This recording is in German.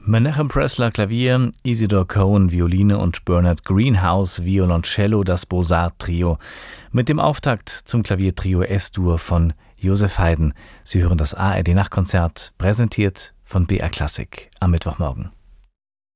Menachem Pressler Klavier, Isidor Cohen Violine und Bernard Greenhouse Violoncello, das Beaux-Arts-Trio mit dem Auftakt zum Klaviertrio S-Dur von Joseph Haydn. Sie hören das ARD-Nachtkonzert, präsentiert von BR Classic am Mittwochmorgen.